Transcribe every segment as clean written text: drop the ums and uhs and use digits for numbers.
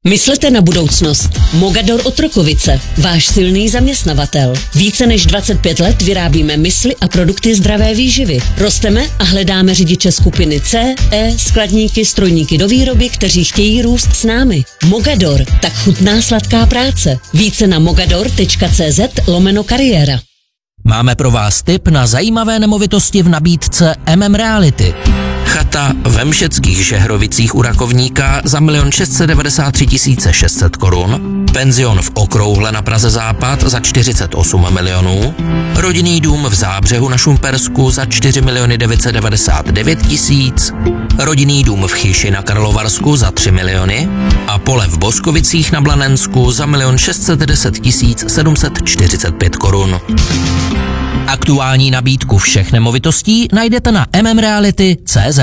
Myslete na budoucnost. Mogador Otrokovice, váš silný zaměstnavatel. Více než 25 let vyrábíme mysli a produkty zdravé výživy. Rosteme a hledáme řidiče skupiny C, E, skladníky, strojníky do výroby, kteří chtějí růst s námi. Mogador, tak chutná sladká práce. Více na mogador.cz/kariéra. Máme pro vás tip na zajímavé nemovitosti v nabídce Reality. Chata ve Mšeckých Žehrovicích u Rakovníka za 1 693 600 korun, penzion v Okrouhle na Praze Západ za 48 milionů, rodinný dům v Zábřehu na Šumpersku za 4 999 000, rodinný dům v Chyši na Karlovarsku za 3 miliony a pole v Boskovicích na Blanensku za 1 610 745 korun. Aktuální nabídku všech nemovitostí najdete na mmreality.cz.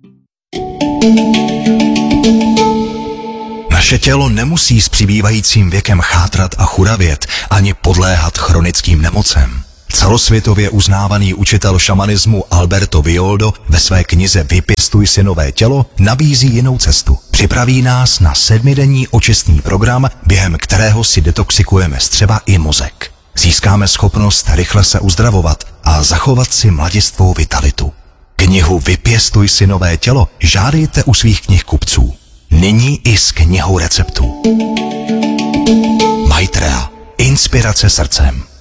Naše tělo nemusí s přibývajícím věkem chátrat a churavět ani podléhat chronickým nemocem. Celosvětově uznávaný učitel šamanismu Alberto Villoldo ve své knize Vypěstuj si nové tělo nabízí jinou cestu. Připraví nás na 7denní očistný program, během kterého si detoxikujeme střeva i mozek. Získáme schopnost rychle se uzdravovat a zachovat si mladistvou vitalitu. Knihu Vypěstuj si nové tělo žádejte u svých knihkupců. Nyní i s knihou receptů. Maitreya. Inspirace srdcem.